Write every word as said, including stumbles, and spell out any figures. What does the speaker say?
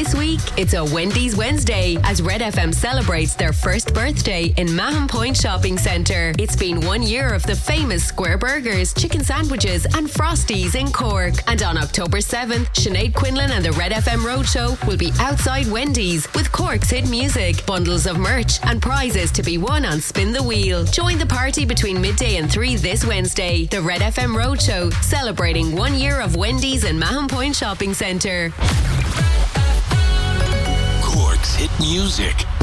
This week, it's a Wendy's Wednesday as Red F M celebrates their first birthday in Mahon Point Shopping Centre. It's been one year of the famous square burgers, chicken sandwiches and Frosties in Cork. And on October seventh, Sinead Quinlan and the Red F M Roadshow will be outside Wendy's with Cork's hit music, bundles of merch and prizes to be won on Spin the Wheel. Join the party between midday and three this Wednesday. The Red F M Roadshow, celebrating one year of Wendy's in Mahon Point Shopping Centre. Cork's hit music.